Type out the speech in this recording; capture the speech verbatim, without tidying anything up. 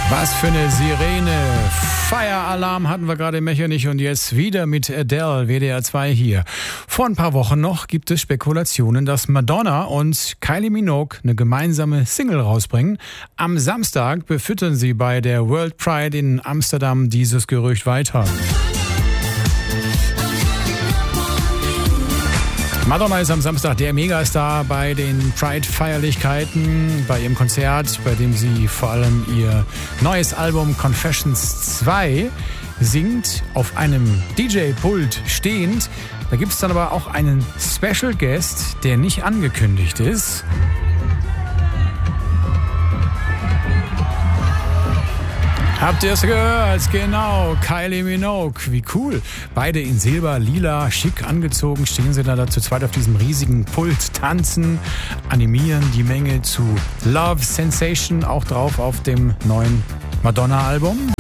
Was für eine Sirene. Fire Alarm hatten wir gerade im Mechernich und jetzt wieder mit Adele, W D R zwei hier. Vor ein paar Wochen noch gibt es Spekulationen, dass Madonna und Kylie Minogue eine gemeinsame Single rausbringen. Am Samstag befüttern sie bei der World Pride in Amsterdam dieses Gerücht weiter. Madonna ist am Samstag der Megastar bei den Pride-Feierlichkeiten, bei ihrem Konzert, bei dem sie vor allem ihr neues Album Confessions zwei singt, auf einem D J-Pult stehend. Da gibt es dann aber auch einen Special Guest, der nicht angekündigt ist. Habt ihr es gehört? Genau, Kylie Minogue. Wie cool. Beide in Silber, Lila, schick angezogen stehen sie da zu zweit auf diesem riesigen Pult, tanzen, animieren die Menge zu Love Sensation, auch drauf auf dem neuen Madonna-Album.